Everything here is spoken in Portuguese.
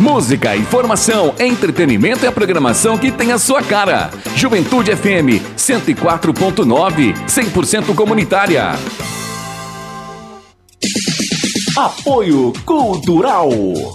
Música, informação, entretenimento e a programação que tem a sua cara. Juventude FM 104.9, 100% comunitária. Apoio Cultural.